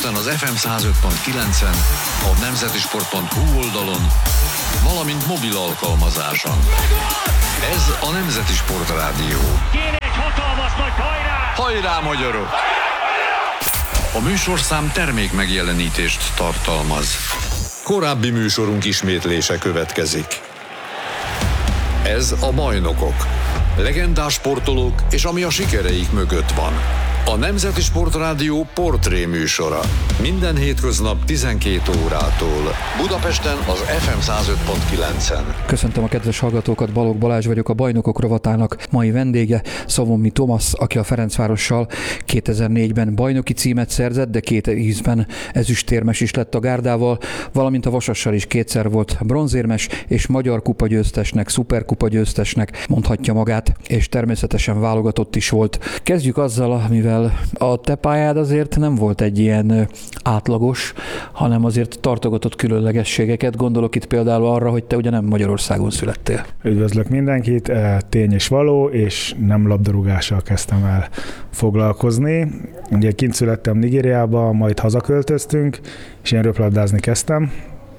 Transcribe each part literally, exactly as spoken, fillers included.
Budapesten az ef em száz öt pont kilencen, a nemzeti sport pont hu oldalon, valamint mobil alkalmazáson. Ez a Nemzeti Sport Rádió. Kéne egy hatalmas nagy hajrá! Hajrá, magyarok! A műsorszám termék megjelenítést tartalmaz. Korábbi műsorunk ismétlése következik. Ez a Bajnokok. Legendás sportolók és ami a sikereik mögött van. A Nemzeti Sport Rádió portré műsora. Minden hétköznap tizenkét órától. Budapesten az ef em száz öt pont kilencen. Köszöntöm a kedves hallgatókat, Balogh Balázs vagyok, a Bajnokok rovatának mai vendége, Szavonmi Tomasz, aki a Ferencvárossal kétezer-négyben bajnoki címet szerzett, de két ízben ezüstérmes is lett a Gárdával, valamint a Vasassal is kétszer volt bronzérmes, és magyar kupagyőztesnek, szuperkupa győztesnek mondhatja magát, és természetesen válogatott is volt. Kezdjük azzal, amivel a te pályád azért nem volt egy ilyen átlagos, hanem azért tartogatott különlegességeket. Gondolok itt például arra, hogy te ugye nem Magyarországon születtél. Üdvözlök mindenkit, tény és való, és nem labdarúgással kezdtem el foglalkozni. Ugye kint születtem Nigériába, majd hazaköltöztünk, és én röplabdázni kezdtem,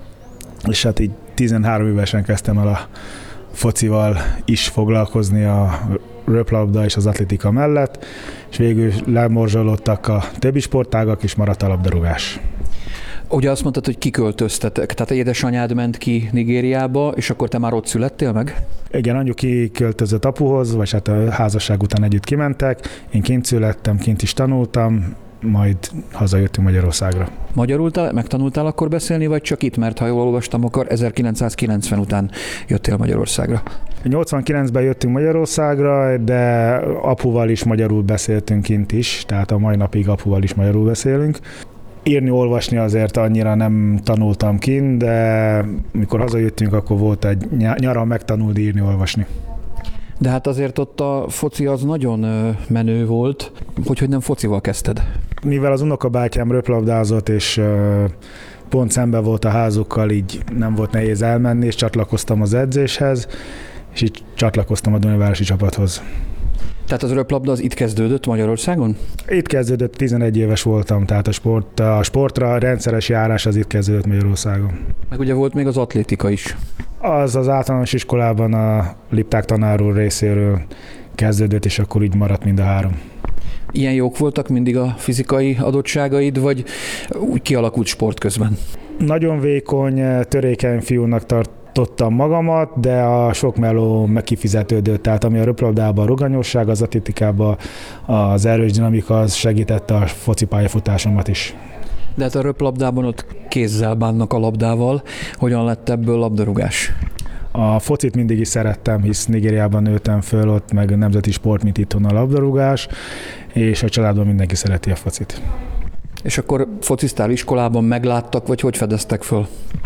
és hát így tizenhárom évesen kezdtem el a focival is foglalkozni, a röplabda és az atlétika mellett, és végül lemorzsolódtak a többi sportágak, és maradt a labdarúgás. Ugye azt mondtad, hogy kiköltöztetek, tehát édesanyád ment ki Nigériába, és akkor te már ott születtél meg? Igen, anyu kiköltözött apuhoz, vagy hát a házasság után együtt kimentek, én kint születtem, kint is tanultam, majd hazajöttünk Magyarországra. Magyarul te megtanultál akkor beszélni, vagy csak itt, mert ha jól olvastam, akkor ezerkilencszázkilencven után jöttél Magyarországra? nyolcvankilencben jöttünk Magyarországra, de apuval is magyarul beszéltünk kint is, tehát a mai napig apuval is magyarul beszélünk. Írni, olvasni azért annyira nem tanultam kint, de mikor hazajöttünk, akkor volt egy nyáron megtanulni írni, olvasni. De hát azért ott a foci az nagyon menő volt, hogy nem focival kezdted. Mivel az unokabátyám röplabdázott, és pont szemben volt a házukkal, így nem volt nehéz elmenni, és csatlakoztam az edzéshez, és így csatlakoztam a Dunavárosi csapathoz. Tehát az röplabda az itt kezdődött Magyarországon? Itt kezdődött, tizenegy éves voltam, tehát a, sport, a sportra rendszeres járás az itt kezdődött Magyarországon. Meg ugye volt még az atlétika is. Az az általános iskolában a Lipták tanár úr részéről kezdődött, és akkor így maradt mind a három. Ilyen jók voltak mindig a fizikai adottságaid, vagy úgy kialakult sport közben? Nagyon vékony, törékeny fiúnak tartottam magamat, de a sok meló megkifizetődött, tehát ami a röplabdában a ruganyosság, az atlétikában az erős dinamika, az segítette a foci pályafutásomat is. De hát a röplabdában ott kézzel bánnak a labdával. Hogyan lett ebből labdarúgás? A focit mindig is szerettem, hisz Nigériában nőttem föl, ott meg nemzeti sport, mint itthon a labdarúgás, és a családban mindenki szereti a focit. És akkor fociztál iskolában, megláttak, vagy hogy fedeztek föl?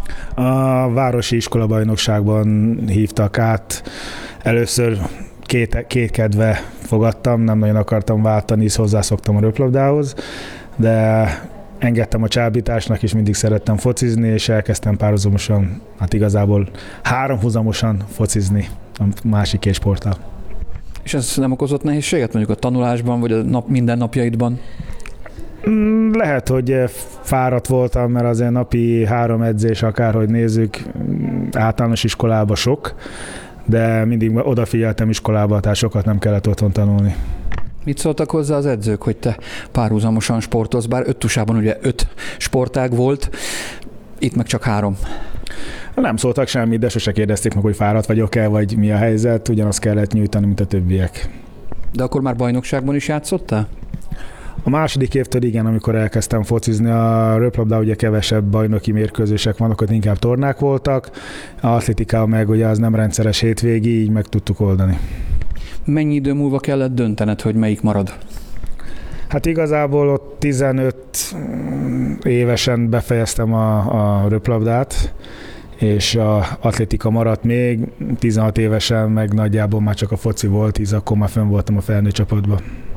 A városi iskolabajnokságban hívtak át. Először két, két kedve fogadtam, nem nagyon akartam váltani, hisz hozzászoktam a röplabdához, de engedtem a csábításnak, és mindig szerettem focizni, és elkezdtem párhuzamosan, hát igazából háromhuzamosan focizni a másik két sporttal. És ez nem okozott nehézséget mondjuk a tanulásban, vagy a nap, minden napjaidban? Lehet, hogy fáradt voltam, mert azért napi három edzés, akárhogy nézzük, általános iskolában sok, de mindig odafigyeltem iskolába, tehát sokat nem kellett otthon tanulni. Mit szóltak hozzá az edzők, hogy te párhuzamosan sportolsz, bár öttusában ugye öt sportág volt, itt meg csak három? Nem szóltak semmit, de sose kérdezték meg, hogy fáradt vagyok-e, vagy mi a helyzet, ugyanazt kellett nyújtani, mint a többiek. De akkor már bajnokságban is játszottál? A második évtől igen, amikor elkezdtem focizni, a röplabda ugye kevesebb bajnoki mérkőzések vannak, ott inkább tornák voltak, a atlétika meg ugye az nem rendszeres hétvégi, így meg tudtuk oldani. Mennyi idő múlva kellett döntened, hogy melyik marad? Hát igazából ott tizenöt évesen befejeztem a, a röplabdát, és az atlétika maradt még, tizenhat évesen meg nagyjából már csak a foci volt, hisz akkor már fönn voltam a felnőtt csapatban.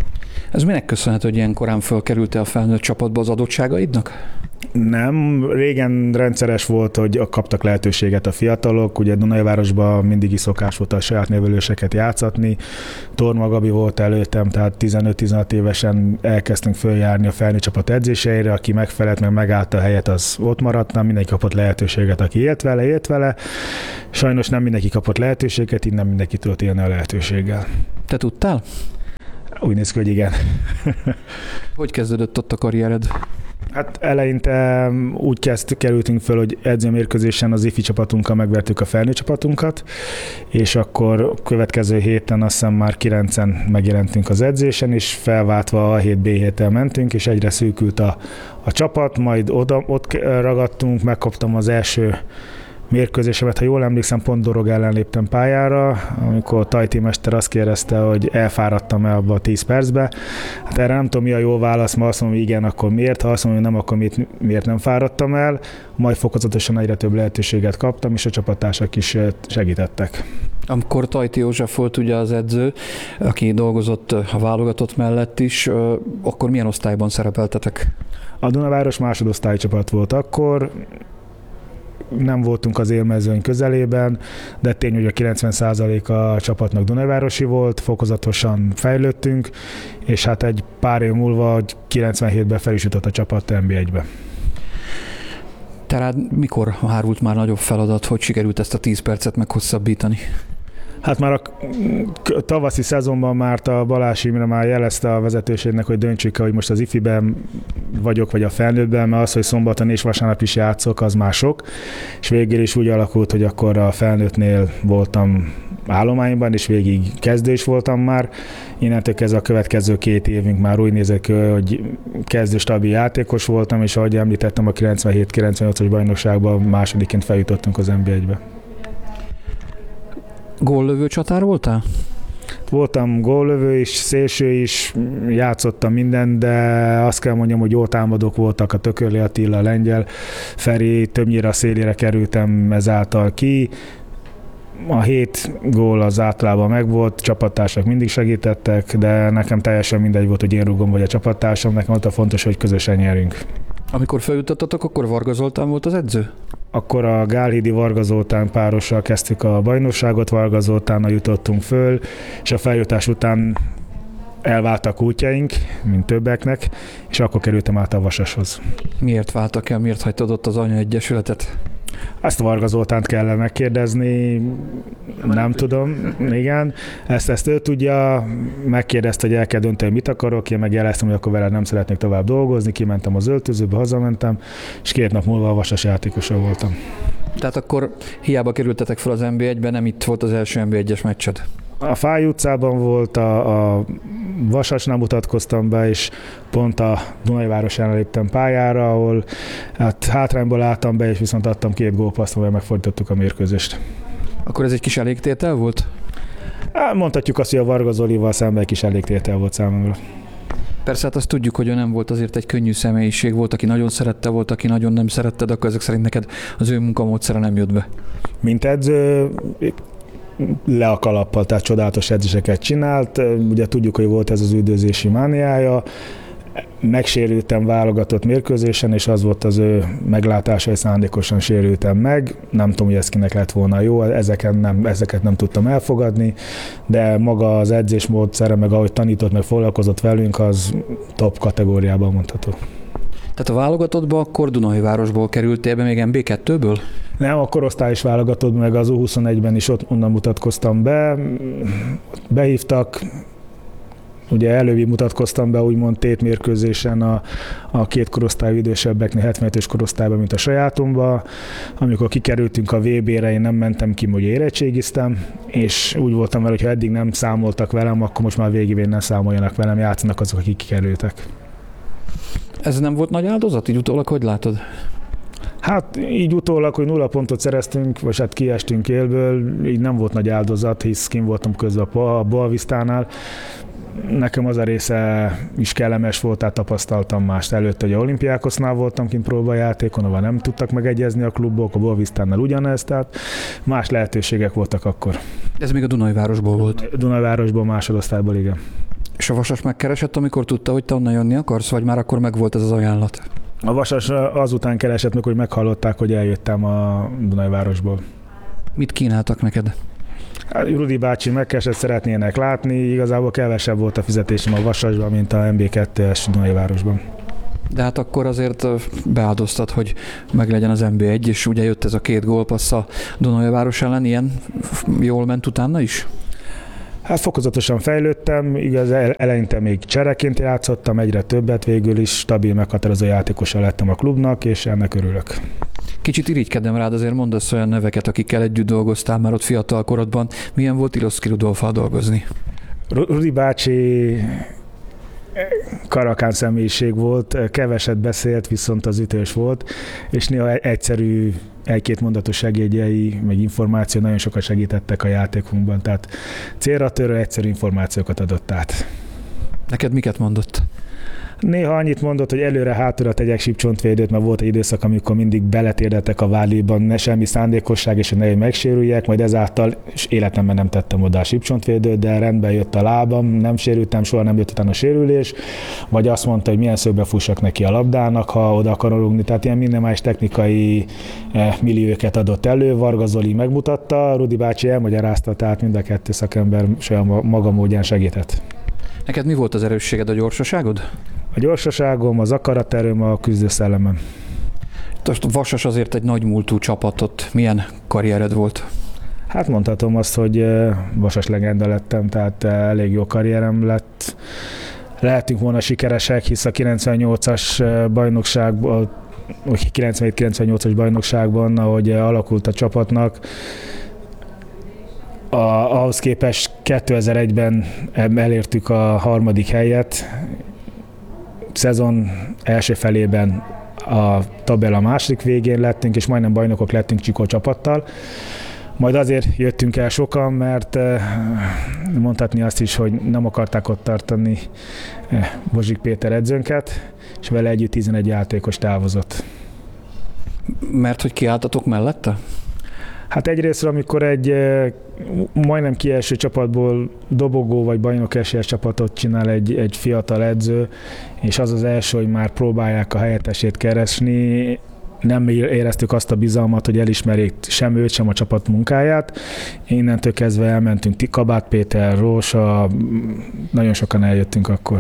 Ez minek köszönhető, hogy ilyen korán fölkerült-e a felnőtt csapatba az adottságaidnak? Nem, régen rendszeres volt, hogy kaptak lehetőséget a fiatalok, ugye Dunajvárosban mindig is szokás volt a saját névelőseket játszatni, Torma Gabi volt előttem, tehát tizenöt-tizenhat évesen elkezdtünk följárni a felnőtt csapat edzéseire, aki megfelelt, meg megállt a helyet, az ott maradt, nem mindenki kapott lehetőséget, aki élt vele, élt vele, sajnos nem mindenki kapott lehetőséget, így nem mindenki tudott élni a lehetőséggel. Te tudtál? Úgy néz ki, hogy igen. Hogy kezdődött ott a karriered? Hát eleinte úgy kezdtük, kerültünk föl, hogy edzőmérkőzésen az ifi csapatunkkal megvertük a felnőtt csapatunkat, és akkor következő héten azt hiszem már kilencen megjelentünk az edzésen, és felváltva a hét bé héttel mentünk, és egyre szűkült a, a csapat, majd oda, ott ragadtunk, megkaptam az első mérkőzésemet, ha jól emlékszem, pont Dorog ellen léptem pályára, amikor Tajti mester azt kérdezte, hogy elfáradtam el abba a tíz percbe. Hát erre nem tudom, mi a jó válasz, ma azt mondom, hogy igen, akkor miért, ha azt mondom, hogy nem, akkor miért, miért nem fáradtam el. Majd fokozatosan egyre több lehetőséget kaptam, és a csapattársak is segítettek. Amikor Tajti József volt ugye az edző, aki dolgozott a válogatott mellett is, akkor milyen osztályban szerepeltetek? A Dunaváros másodosztályi csapat volt akkor, nem voltunk az élmezőny közelében, de tény, hogy a kilencven százalék a csapatnak Dunavárosi volt, fokozatosan fejlődtünk, és hát egy pár év múlva kilencvenhétben fel is jutott a csapat en bé egybe. Tehát mikor hárult már nagyobb feladat, hogy sikerült ezt a tíz percet meghosszabbítani? Hát már a tavaszi szezonban már a Balázs Imre már jelezte a vezetőségnek, hogy döntsük, hogy most az ifiben vagyok, vagy a felnőttben, mert az, hogy szombaton és vasárnap is játszok, az már sok. És végül is úgy alakult, hogy akkor a felnőttnél voltam állományban, és végig kezdő is voltam már. Innentől kezdve a következő két évünk már úgy nézett ki, hogy kezdő stabil játékos voltam, és ahogy említettem, a kilencvenhét kilencvennyolcas bajnokságban másodiként feljutottunk az en bé egybe. Góllövő csatár voltál? Voltam góllövő is, szélső is, játszottam minden, de azt kell mondjam, hogy jó támadók voltak, a Tökörli Attila, a Lengyel Feri, többnyire a szélére kerültem ezáltal ki. A hét gól az általában megvolt, csapattársak mindig segítettek, de nekem teljesen mindegy volt, hogy én rúgom vagy a csapattársam, nekem ott a fontos, hogy közösen nyerünk. Amikor feljutottatok, akkor Varga Zoltán volt az edző? Akkor a Gálhídi Varga Zoltán párossal kezdtük a bajnokságot, Varga Zoltánnal jutottunk föl, és a feljutás után elváltak útjaink, mint többeknek, és akkor kerültem át a Vasashoz. Miért váltak el, miért hagytad ott az anyaegyesületet? Ezt Varga Zoltánt kell megkérdezni, nem, nem tudom, igen. Ezt, ezt ő tudja, megkérdezte, hogy el kell dönteni, mit akarok, én meg jeleztem, hogy akkor veled nem szeretnék tovább dolgozni, kimentem az öltözőbe, hazamentem, és két nap múlva a Vasas játékosa voltam. Tehát akkor hiába kerültetek fel az en bé egybe, nem itt volt az első en bé egyes meccsed? A Fáj utcában volt, a, a Vasasnál mutatkoztam be, és pont a Dunajvárosán léptem pályára, ahol hát hátrányból álltam be, és viszont adtam két gólpasszt, amivel megfordítottuk a mérkőzést. Akkor ez egy kis elégtétel volt? Mondhatjuk azt, hogy a Varga Zolival szemben egy kis elégtétel volt számomra. Persze, hát azt tudjuk, hogy ő nem volt azért egy könnyű személyiség, volt, aki nagyon szerette, volt, aki nagyon nem szerette, de akkor ezek szerint neked az ő munkamódszere nem jött be. Mint edző, le a kalappal, tehát csodálatos edzéseket csinált. Ugye tudjuk, hogy volt ez az üldözési mániája. Megsérültem válogatott mérkőzésen, és az volt az ő meglátása, hogy szándékosan sérültem meg. Nem tudom, hogy ez kinek lett volna jó, ezeket nem, ezeket nem tudtam elfogadni, de maga az edzésmódszere, meg ahogy tanított, meg foglalkozott velünk, az top kategóriában mondható. Tehát a válogatottba akkor Dunajvárosból kerültél be, még en bé kettőből? Nem, a korosztályos válogatott, meg az u huszonegyben is ott onnan mutatkoztam be. Behívtak, ugye előbb mutatkoztam be, úgymond tétmérkőzésen a, a két korosztályú idősebbeknél, hetvenötös korosztályban, mint a sajátomba. Amikor kikerültünk a vé bére, én nem mentem ki, hogy érettségiztem, és úgy voltam vele, hogy ha eddig nem számoltak velem, akkor most már végigén ne számoljanak velem, játszanak azok, akik kikerültek. Ez nem volt nagy áldozat? Így utólag hogy látod? Hát így utólag, hogy nulla pontot szereztünk, vagy hát kiestünk élből, így nem volt nagy áldozat, hisz kint voltam közben a Boavisztánál. Nekem az a része is kellemes volt, tehát tapasztaltam mást előtt, hogy a Olimpiákosznál voltam kint próbajátékon, ahol nem tudtak megegyezni a klubok, a Boavisztánnál ugyanez, tehát más lehetőségek voltak akkor. Ez még a Dunajvárosból volt? A Dunajvárosból, másodosztályból, igen. És a Vasas megkeresett, amikor tudta, hogy te onnan jönni akarsz, vagy már akkor megvolt ez az ajánlat? A Vasas azután keresett meg, hogy meghallották, hogy eljöttem a Dunajvárosból. Mit kínáltak neked? Hát, Rudi bácsi megkeresett, szeretnének látni, igazából kevesebb volt a fizetésem a Vasasban, mint a em bé kettes Dunajvárosban. De hát akkor azért beáldoztad, hogy meglegyen az em bé egy, és ugye jött ez a két gólpassz a Dunajváros ellen, ilyen jól ment utána is? Hát fokozatosan fejlődtem, igaz, eleinte még csereként játszottam, egyre többet, végül is stabil, meghatározó játékosa lettem a klubnak, és ennek örülök. Kicsit irigykedem rád, azért mondasz olyan neveket, akikkel együtt dolgoztál már ott fiatal korodban. Milyen volt Iloszki Rudolffal dolgozni? Rudi bácsi karakán személyiség volt, keveset beszélt, viszont az ütős volt, és néha egyszerű, egy-két mondatos segédjei, meg információ nagyon sokat segítettek a játékunkban, tehát célra törő egyszerű információkat adott át. Neked miket mondott? Néha annyit mondott, hogy előre-hátra tegyek sípcsontvédőt, mert volt egy időszak, amikor mindig beletérdeltek a vállíban, ne semmi szándékosság, és hogy ne megsérüljek, majd ezáltal és életemben nem tettem oda a sípcsontvédőt, de rendben jött a lábam, nem sérültem, soha nem jött utána a sérülés, vagy azt mondta, hogy milyen szögbe fussak neki a labdának, ha oda akar rúgni, tehát ilyen minden más technikai millióket adott elő, Varga Zoli megmutatta, Rudi bácsi elmagyarázta, tehát mind a kettő szakember saját maga módján segített. Neked mi volt az erősséged, a gyorsaságod? A gyorsaságom, az akaraterőm, a küzdőszellemem. A Vasas azért egy nagy múltú csapatot. Milyen karriered volt? Hát mondhatom azt, hogy Vasas legenda lettem, tehát elég jó karrierem lett. Lehetünk volna sikeresek, hisz a kilencvennyolcas bajnokságban, kilencvenhét kilencvennyolcas bajnokságban, ahogy alakult a csapatnak, A, ahhoz képest kétezer-egyben elértük a harmadik helyet, szezon első felében a tabella második végén lettünk, és majdnem bajnokok lettünk Csikó csapattal. Majd azért jöttünk el sokan, mert mondhatni azt is, hogy nem akarták ott tartani Bozsik Péter edzőnket, és vele együtt tizenegy játékos távozott. Mert hogy kiálltatok mellette? Hát egyrésztről, amikor egy majdnem kieső csapatból dobogó vagy bajnok esélyes csapatot csinál egy, egy fiatal edző, és az az első, hogy már próbálják a helyettesét keresni, nem éreztük azt a bizalmat, hogy elismerjék sem őt, sem a csapat munkáját. Innentől kezdve elmentünk, Kabát Péter, Rósa, nagyon sokan eljöttünk akkor.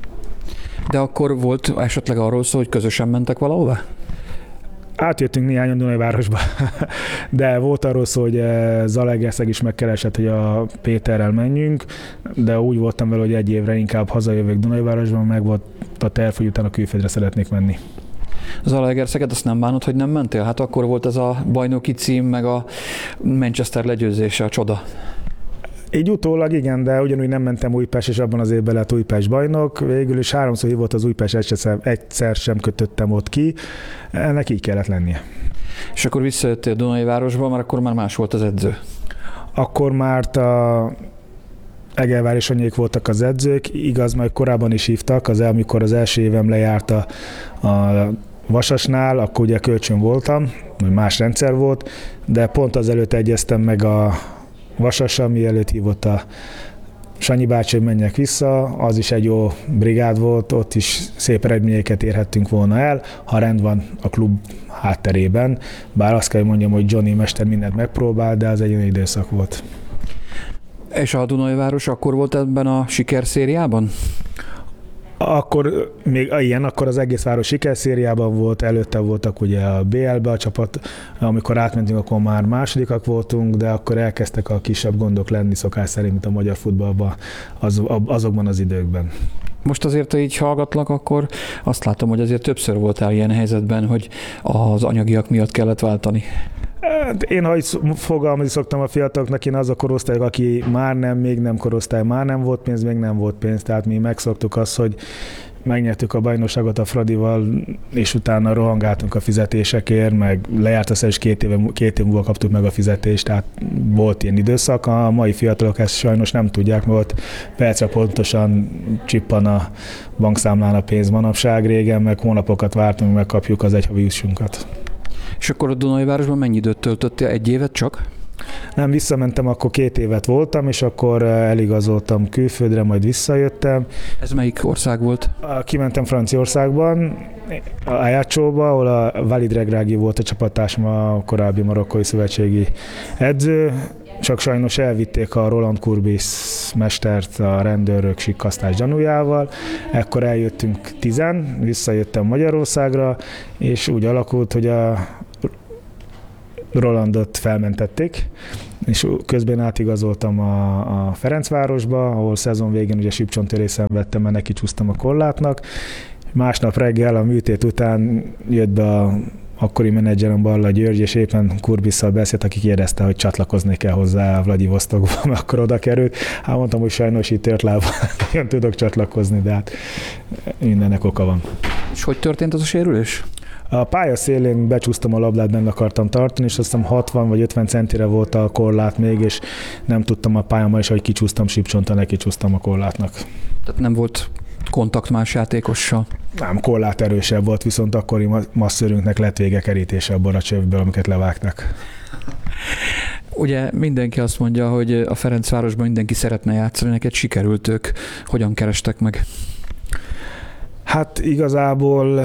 De akkor volt esetleg arról szó, hogy közösen mentek valahova? Átjöttünk néhányan Dunajvárosba, de volt arról szó, hogy Zalaegerszeg is megkeresett, hogy a Péterrel menjünk, de úgy voltam vele, hogy egy évre inkább hazajövök Dunajvárosban, meg volt a terv, hogy utána külföldre szeretnék menni. Zalaegerszeget azt nem bánod, hogy nem mentél? Hát akkor volt ez a bajnoki cím, meg a Manchester legyőzése, a csoda. Így utólag igen, de ugyanúgy nem mentem Újpest, és abban az évben lett Újpest bajnok. Végül is háromszor hívott az Újpest, egyszer, egyszer sem kötöttem ott ki. Ennek így kellett lennie. És akkor visszajöttél Dunajvárosba, mert akkor már más volt az edző. Akkor már a Egervár és Anyék voltak az edzők, igaz, majd korábban is hívtak, az, amikor az első évem lejárt a, a Vasasnál, akkor ugye kölcsön voltam, más rendszer volt, de pont azelőtt egyeztem meg a Vasassal, mielőtt hívott a Sanyi bácsi, hogy menjek vissza, az is egy jó brigád volt, ott is szép eredményeket érhettünk volna el, ha rend van a klub hátterében, bár azt kell, hogy mondjam, hogy Johnny mester mindent megpróbál, de az egy olyan időszak volt. És a Dunajváros akkor volt ebben a sikerszériában? Akkor még ilyen, akkor az egész város sikerszériában volt, előtte voltak ugye a bé el-be a csapat, amikor átmentünk, akkor már másodikak voltunk, de akkor elkezdtek a kisebb gondok lenni szokás szerint, mint a magyar futballban az, azokban az időkben. Most azért, ha így hallgatlak, akkor azt látom, hogy azért többször voltál ilyen helyzetben, hogy az anyagiak miatt kellett váltani. Én, ha így fogalmazni szoktam a fiataloknak, én az a korosztály, aki már nem, még nem korosztály, már nem volt pénz, még nem volt pénz, tehát mi megszoktuk azt, hogy megnyertük a bajnokságot a Fradival, és utána rohangáltunk a fizetésekért, meg lejárt az és két, éve, két év múlva kaptuk meg a fizetést, tehát volt ilyen időszak. A mai fiatalok ezt sajnos nem tudják, mert percre pontosan csippan a bankszámlán a pénz manapság, régen meg hónapokat vártunk, megkapjuk az egyhavi jussunkat. És akkor a Dunajvárosban mennyi időt töltöttél? Egy évet csak? Nem, visszamentem, akkor két évet voltam, és akkor eligazoltam külföldre, majd visszajöttem. Ez melyik ország volt? Kimentem Franciaországban, Ajacóba, ahol a Walid Regragui volt a csapattársam, a korábbi marokkói szövetségi edző. Csak sajnos elvitték a Roland Courbis mestert a rendőrök sikkasztás gyanújával. Ekkor eljöttünk tizen, visszajöttem Magyarországra, és úgy alakult, hogy a Rolandot felmentették, és közben átigazoltam a, a Ferencvárosba, ahol szezon végén ugye sípcsontörészen vettem, mert neki csúsztam a korlátnak. Másnap reggel a műtét után jött be a akkori menedzserem Balla György, és éppen Kurbisszal beszélt, aki kérdezte, hogy csatlakozni kell hozzá a Vladivostokba, mert akkor oda került. Hát mondtam, hogy sajnos itt tört lába, nem tudok csatlakozni, de hát mindennek oka van. És hogy történt az a sérülés? A pálya szélén becsúsztam a labdát, benne akartam tartani, és azt hiszem hatvan vagy ötven centire volt a korlát még, és nem tudtam a pályámmal, és ahogy kicsúsztam sípcsontra, neki csúsztam a korlátnak. Tehát nem volt kontakt más játékossal? Nem, korlát erősebb volt, viszont akkori masszörünknek lett vége kerítése abból a csövből, amiket levágtak. Ugye mindenki azt mondja, hogy a Ferencvárosban mindenki szeretne játszani, neked sikerült, ők hogyan kerestek meg? Hát igazából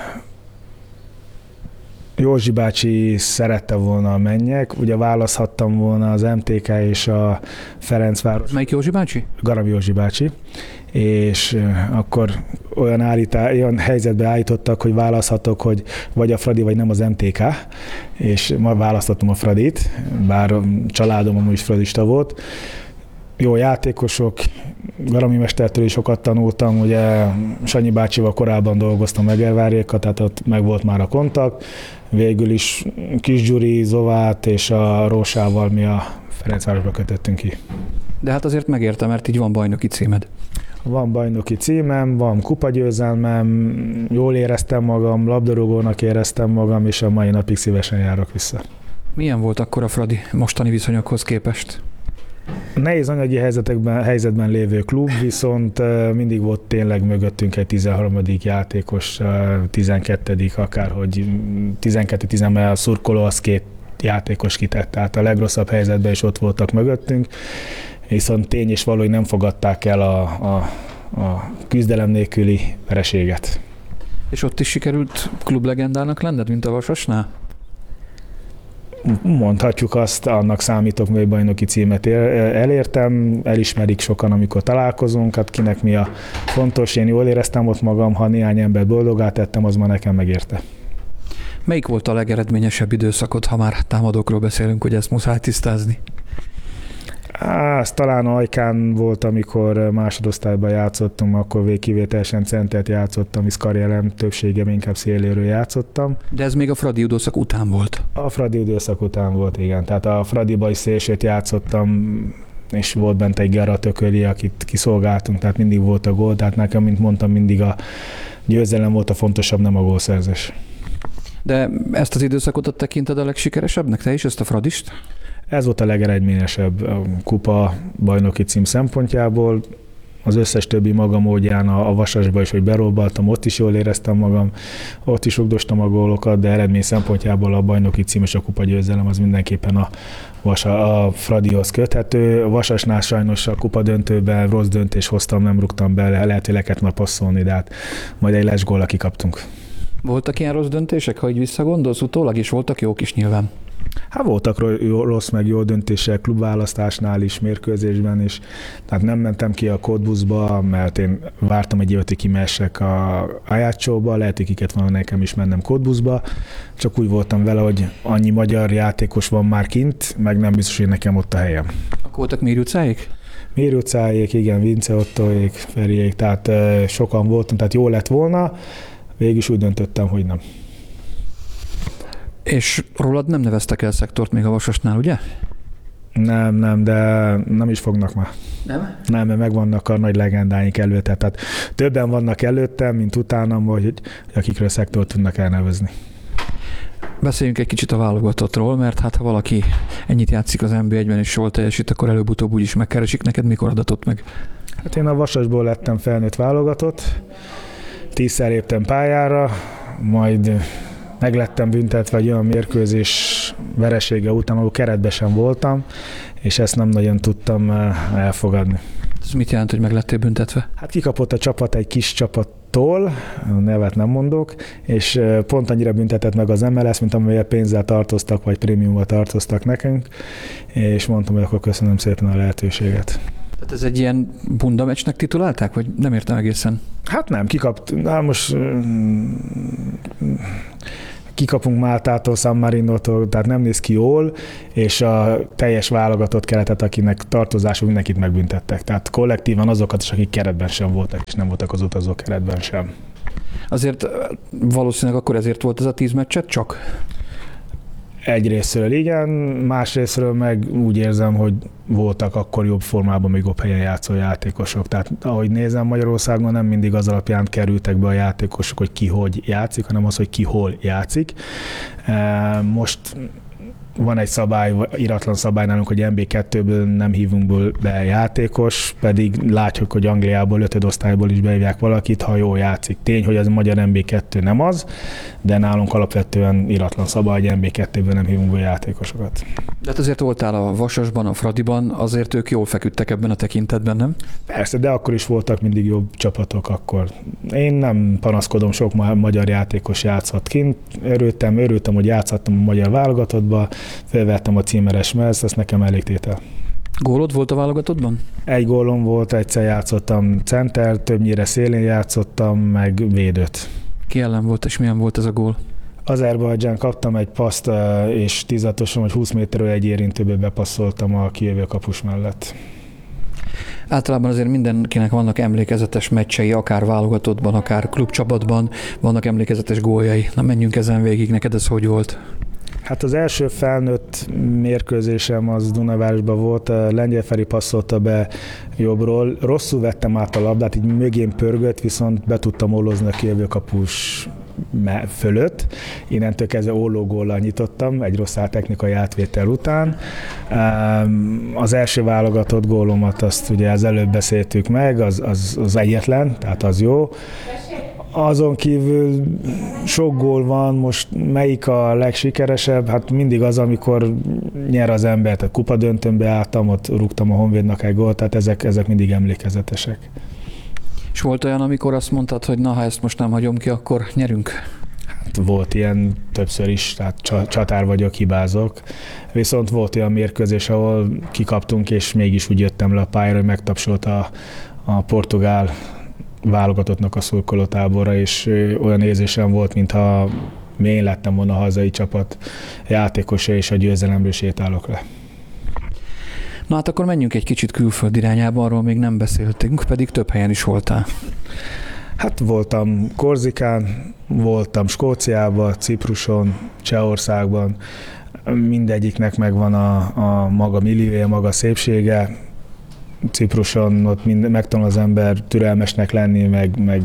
Józsi bácsi szerette volna a mennyek, ugye választhattam volna az em té ká és a Ferencváros. Melyik Józsi bácsi? Garam Józsi bácsi, és akkor olyan, állítá, olyan helyzetbe állítottak, hogy választhatok, hogy vagy a Fradi, vagy nem az em té ká, és ma választottam a Fradit, bár a családom amúgy is fradista volt. Jó játékosok, Garami mestertől is sokat tanultam, ugye Sanyi bácsival korábban dolgoztam Egervárjékkal, tehát ott meg volt már a kontakt. Végül is Kis Gyuri, Zovát és a Rósával mi a Ferencvárosba kötöttünk ki. De hát azért megérte, mert így van bajnoki címed. Van bajnoki címem, van kupagyőzelmem, jól éreztem magam, labdarúgónak éreztem magam, és a mai napig szívesen járok vissza. Milyen volt akkor a Fradi mostani viszonyokhoz képest? Nehéz anyagi helyzetekben, helyzetben lévő klub, viszont mindig volt tényleg mögöttünk egy tizenharmadik játékos, tizenkettedik akárhogy tizenkettő-tíz, a szurkoló az két játékos kitett, tehát a legrosszabb helyzetben is ott voltak mögöttünk, viszont tény és való, hogy nem fogadták el a, a, a küzdelem nélküli vereséget. És ott is sikerült klublegendának lenned, mint a Vasasnál? Mondhatjuk azt, annak számítok, hogy bajnoki címet elértem, elismerik sokan, amikor találkozunk, hát kinek mi a fontos, én jól éreztem ott magam, ha néhány ember boldogá tettem, az ma nekem megérte. Melyik volt a legeredményesebb időszakod, ha már támadókról beszélünk, hogy ezt muszáj tisztázni? Á, az talán Ajkán volt, amikor másodosztályban játszottam, akkor végkivételesen centert játszottam, hisz karrierem többségem inkább széléről játszottam. De ez még a Fradi időszak után volt? A Fradi időszak után volt, igen. Tehát a Fradiba is szélsőt játszottam, és volt bent egy Gera Tököli, akit kiszolgáltunk, tehát mindig volt a gól, tehát nekem, mint mondtam, mindig a győzelem volt a fontosabb, nem a gólszerzés. De ezt az időszakot tekinted a legsikeresebbnek, te is, ezt a Fradist? Ez volt a legeredményesebb a kupa bajnoki cím szempontjából. Az összes többi maga módján a, a Vasasba is, hogy berobbaltam, ott is jól éreztem magam, ott is rugdostam a gólokat, de eredmény szempontjából a bajnoki cím és a kupa győzelem az mindenképpen a, Vasa, a Fradihoz köthető. A Vasasnál sajnos a kupa döntőben rossz döntés hoztam, nem rúgtam be, lehet, hogy le kellett már passzolni, de hát majd egy lesgóla kikaptunk. Voltak ilyen rossz döntések, ha így visszagondolsz, utólag is voltak jók is nyilván? Hát voltak rossz meg jó döntések klubválasztásnál is, mérkőzésben is. Tehát nem mentem ki a kódbuszba, mert én vártam egy évet, hogy kimessek a Ajacóba, lehet, hogy kiket van nekem is mennem kódbuszba. Csak úgy voltam vele, hogy annyi magyar játékos van már kint, meg nem biztos, hogy nekem ott a helyem. Akkor voltak Méri utcáik? Méri utcáik, igen, Vince Ottoék, Feriék, tehát uh, sokan voltam, tehát jó lett volna. Végül is úgy döntöttem, hogy nem. És rólad nem neveztek el szektort még a Vasasnál, ugye? Nem, nem, de nem is fognak már. Nem? Nem, mert megvannak a nagy legendáink előtte. Tehát többen vannak előttem, mint utánam, hogy akikről szektort tudnak elnevezni. Beszéljünk egy kicsit a válogatottról, mert hát ha valaki ennyit játszik az en bé egyben és jól teljesít, akkor előbb-utóbb úgyis megkeresik. Neked mikor adatott meg? Hát én a Vasasból lettem felnőtt válogatott, tízszer léptem pályára, majd meglettem büntetve egy olyan mérkőzés veresége után, ahol keretben sem voltam, és ezt nem nagyon tudtam elfogadni. Ez mit jelent, hogy meg lettél büntetve? Hát kikapott a csapat egy kis csapattól, nevet nem mondok, és pont annyira büntetett meg az em el es, mint amelyet pénzzel tartoztak, vagy prémiummal tartoztak nekünk, és mondtam, hogy akkor köszönöm szépen a lehetőséget. Tehát ez egy ilyen bunda meccsnek titulálták, vagy nem értem egészen? Hát nem, kikapt, na most kikapunk Máltától, San Marinótól, tehát nem néz ki jól, és a teljes válogatott keretet, akinek tartozású, mindenkit megbüntettek. Tehát kollektívan azokat is, akik keretben sem voltak, és nem voltak az utazók keretben sem. Azért valószínűleg akkor ezért volt ez a tíz meccset csak? Egyrésztről igen, másrésztről meg úgy érzem, hogy voltak akkor jobb formában, még jobb helyen játszó játékosok. Tehát ahogy nézem, Magyarországon nem mindig az alapján kerültek be a játékosok, hogy ki hogy játszik, hanem az, hogy ki hol játszik. Most van egy szabály, iratlan szabály nálunk, hogy en bé kettőből nem hívunk be játékos, pedig látjuk, hogy Angliából, ötödosztályból is behívják valakit, ha jól játszik. Tény, hogy az a magyar en bé kettő nem az, de nálunk alapvetően iratlan szabály, hogy en bé kettőből nem hívunk be játékosokat. De hát azért voltál a Vasasban, a Fradiban, azért ők jól feküdtek ebben a tekintetben, nem? Persze, de akkor is voltak mindig jobb csapatok akkor. Én nem panaszkodom, sok magyar játékos játszott kint. Örültem, örültem, hogy játszhattam a magyar válogatottba, felvettem a címeres mellett, ez nekem elég tétel. Gólod volt a válogatottban? Egy gólom volt, egyszer játszottam center, többnyire szélén játszottam, meg védőt. Ki ellen volt, és milyen volt ez a gól? Azerbajdzsán kaptam egy paszt, és tízatosan, vagy húsz méterről egy érintőbe bepasszoltam a kijövő kapus mellett. Általában azért mindenkinek vannak emlékezetes meccsei, akár válogatottban, akár klubcsapatban, vannak emlékezetes góljai. Na menjünk ezen végig, neked ez hogy volt? Hát az első felnőtt mérkőzésem az Dunavárosban volt, Lengyel Feri passzolta be jobbról, rosszul vettem át a labdát, így mögén pörgött, viszont be tudtam ólózni a kijövő kapus fölött. Innentől kezdve ólógóllal nyitottam, egy rossz technikai átvétel után. Az első válogatott gólomat azt ugye az előbb beszéltük meg, az, az, az egyetlen, tehát az jó. Azon kívül sok gól van, most melyik a legsikeresebb? Hát mindig az, amikor nyer az ember, tehát kupadöntőnbe álltam, ott rúgtam a Honvédnak egy gólt, tehát ezek, ezek mindig emlékezetesek. És volt olyan, amikor azt mondtad, hogy na, ha ezt most nem hagyom ki, akkor nyerünk? Hát volt ilyen többször is, tehát csatár vagyok, hibázok. Viszont volt olyan mérkőzés, ahol kikaptunk, és mégis úgy jöttem le a pályára, hogy megtapsolt a, a portugál válogatottnak a szurkolótáborra, és olyan érzésem volt, mintha én lettem volna a hazai csapat játékosa, és a győzelemről sétálok le. Na hát akkor menjünk egy kicsit külföld irányába, arról még nem beszéltünk, pedig több helyen is voltál. Hát voltam Korzikán, voltam Skóciában, Cipruson, Csehországban, mindegyiknek megvan a, a maga milliója, maga szépsége. Cipruson ott mind, megtanul az ember türelmesnek lenni, meg, meg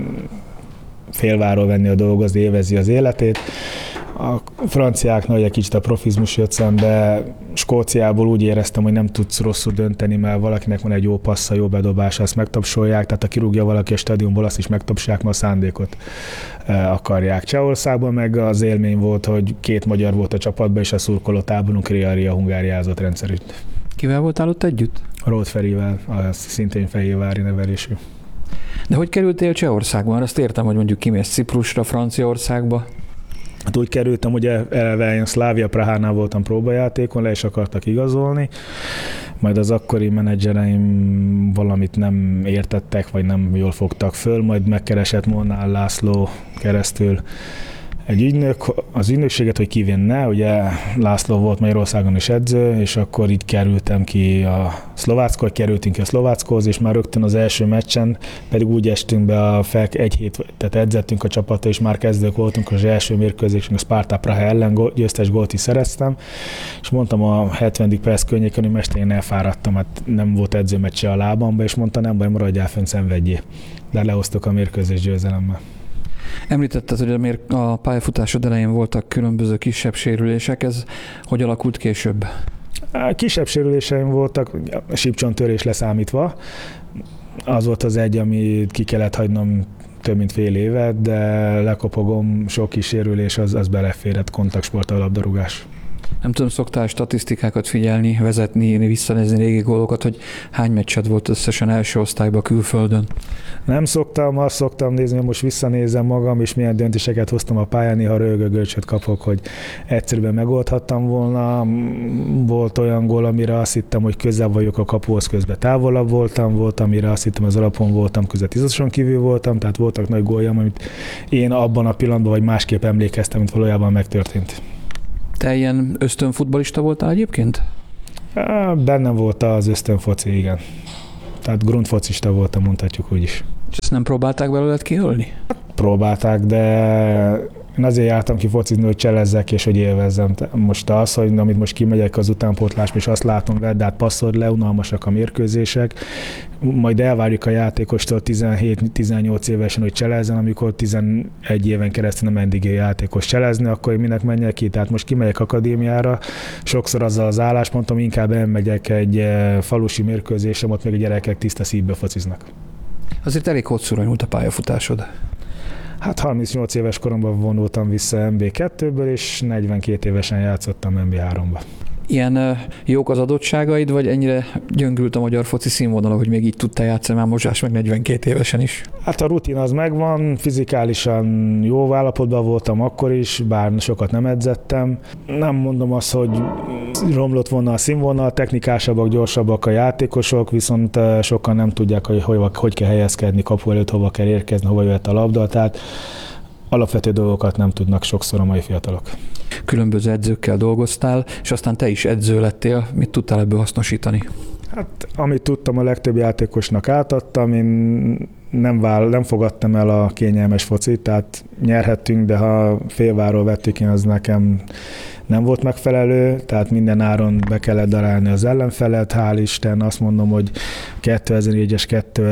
félváról venni a dolgozni, élvezi az életét. A franciáknak egy kicsit a profizmus jött szembe, Skóciából úgy éreztem, hogy nem tudsz rosszul dönteni, mert valakinek van egy jó passza, jó bedobása, azt megtapsolják, tehát ha kirúgja valaki a stadionból, azt is megtapsolják, mert a szándékot akarják. Csehországban meg az élmény volt, hogy két magyar volt a csapatban, és a szurkolótáborunk Ria hungáriázott rendszerűt. Kivel voltál ott együtt? Róth Ferivel, az szintén fehérvári nevelésű. De hogy kerültél Csehországban? Azt értem, hogy mondjuk kimész Ciprusra, Franciaországba. Hát úgy kerültem, hogy eleve én Slavia Prahánál voltam próbajátékon, le is akartak igazolni, majd az akkori menedzsereim valamit nem értettek, vagy nem jól fogtak föl, majd megkeresett Molnár László keresztül egy ügynök, az ügynökséget, hogy kivinne, ugye László volt Magyarországon is edző, és akkor így kerültem ki a Szlováckó, kerültünk ki a Szlováckóhoz, és már rögtön az első meccsen pedig úgy estünk be a fel, egy hét, tehát edzettünk a csapata, és már kezdők voltunk az első mérkőzésen, a Sparta Praha ellen győztes gólt is szereztem, és mondtam a hetvenedik perc környéken, hogy mester, én elfáradtam, hát nem volt edzőmeccse a lábamba, és mondta, nem baj, maradjál fönn, szenvedjél. De lehoztuk a mérkőzés győzelemmel. Említetted, hogy a pályafutásod elején voltak különböző kisebb sérülések, ez hogy alakult később? Kisebb sérüléseim voltak, a sípcsonttörés leszámítva. Az volt az egy, amit ki kellett hagynom több mint fél évet, de lekopogom, sok kis sérülés, az, az beleférett, kontaktsport, a labdarúgás. Nem tudom, szoktál statisztikákat figyelni, vezetni, visszanézni régi gólokat, hogy hány meccsed volt összesen első osztályban külföldön? Nem szoktam, azt szoktam nézni, hogy most visszanézem magam, és milyen döntéseket hoztam a pályán, néha röhögő görcsöt kapok, hogy egyszerűen megoldhattam volna. Volt olyan gól, amire azt hittem, hogy közel vagyok a kapuhoz, közben távolabb voltam, volt, amire azt hittem, az alapon voltam, közben tízason kívül voltam, tehát voltak nagy góljam, amit én abban a pillanatban vagy másképp emlékeztem, mint valójában megtörtént. Te ilyen ösztönfutballista voltál egyébként? Bennem volt az ösztönfoci, igen. Tehát grundfocista voltam, mondhatjuk úgy is. És ezt nem próbálták belőled kiölni? Próbálták, de én azért jártam ki focizni, hogy cselezzek és hogy élvezzem. Most az, hogy amit most kimegyek az utánpótlásba, és azt látom, vedd át, passzol le, unalmasak a mérkőzések, majd elvárjuk a játékostól tizenhét-tizennyolc évesen, hogy cselezzen, amikor tizenegy éven keresztül nem eddig játékos cselezni, akkor én minek menjek ki? Tehát most kimegyek akadémiára, sokszor azzal az álláspontom, inkább elmegyek egy falusi mérkőzésre, ott még a gyerekek tiszta szívbe fociznak. Azért elég hosszúra nyúlt a pályafutásod. Hát harmincnyolc éves koromban vonultam vissza en bé kettőből, és negyvenkét évesen játszottam en bé háromba. Ilyen uh, jók az adottságaid, vagy ennyire gyöngült a magyar foci színvonala, hogy még így tudtál játszani már Mozsás meg negyvenkét évesen is? Hát a rutin az megvan, fizikálisan jó állapotban voltam akkor is, bár sokat nem edzettem. Nem mondom azt, hogy romlott volna a színvonal, technikásabbak, gyorsabbak a játékosok, viszont sokan nem tudják, hogy hogy, hogy kell helyezkedni, kapu előtt hova kell érkezni, hova jöhet a labda, tehát alapvető dolgokat nem tudnak sokszor a mai fiatalok. Különböző edzőkkel dolgoztál, és aztán te is edző lettél. Mit tudtál ebből hasznosítani? Hát, amit tudtam, a legtöbb játékosnak átadtam, én nem, vál, nem fogadtam el a kényelmes focit, tehát nyerhettünk, de ha félváról vettük, én az nekem nem volt megfelelő, tehát minden áron be kellett darálni az ellenfelet, hál' Isten, azt mondom, hogy kétezer-négyes,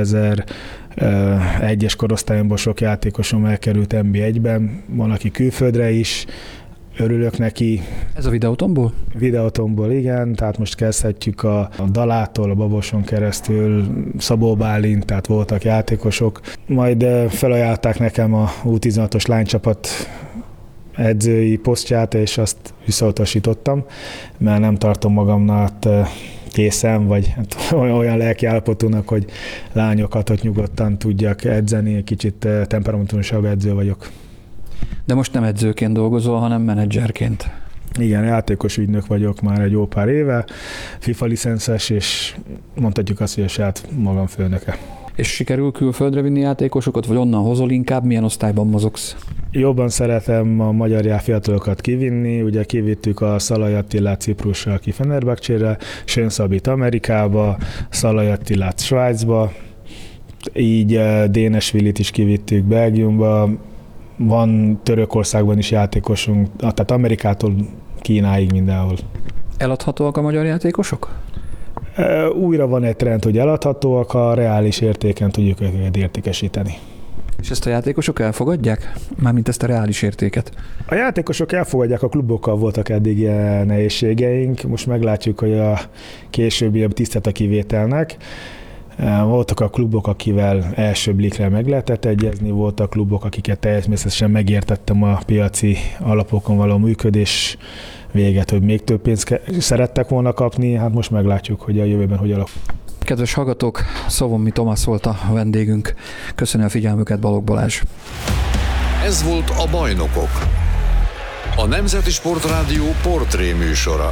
kétezer-egyes korosztályomban sok játékosom elkerült en bé egyben, van, aki külföldre is, örülök neki. Ez a Videótonból? Videótonból, igen, tehát most kezdhetjük a, a Dalától, a Baboson keresztül, Szabó Bálint, tehát voltak játékosok. Majd felajánlották nekem a U tizenhatos lánycsapat edzői posztját, és azt visszautasítottam, mert nem tartom magamnak készen, vagy hát olyan lelkiállapotúnak, hogy lányokat ott nyugodtan tudjak edzeni, kicsit temperamentusabb edző vagyok. De most nem edzőként dolgozol, hanem menedzserként. Igen, játékos ügynök vagyok már egy jó pár éve, FIFA licenszes, és mondhatjuk azt, hogy a saját magam főnöke. És sikerül külföldre vinni játékosokat, vagy onnan hozol inkább? Milyen osztályban mozogsz? Jobban szeretem a magyar fiatalokat kivinni, ugye kivittük a Szalai Attilát Ciprusra, aki Fenerbahcsére, Sön Szabit Amerikába, Szalai Attilát Svájcba, így Dénesvillit is kivittük Belgiumba, van Törökországban is játékosunk, tehát Amerikától Kínáig mindenhol. Eladhatóak a magyar játékosok? Újra van egy trend, hogy eladhatóak, a reális értéken tudjuk őket értékesíteni. És ezt a játékosok elfogadják? Mármint ezt a reális értéket? A játékosok elfogadják, a klubokkal voltak eddig ilyen nehézségeink, most meglátjuk, hogy a későbbi tisztelt a kivételnek. Voltak a klubok, akivel első blikre meg lehetett egyezni, voltak klubok, akiket természetesen megértettem a piaci alapokon való működés véget, hogy még több pénzt szerettek volna kapni, hát most meglátjuk, hogy a jövőben hogy alakul. Kedves hallgatók, Szovommi Tomasz volt a vendégünk. Köszönöm a figyelmüket, Balogh Balázs. Ez volt a Bajnokok, a Nemzeti Sportrádió portré műsora.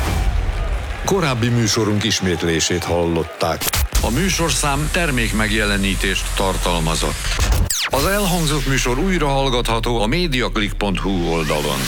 Korábbi műsorunk ismétlését hallották. A műsorszám termék megjelenítést tartalmazott. Az elhangzott műsor újra hallgatható a mediaclick pont hu oldalon.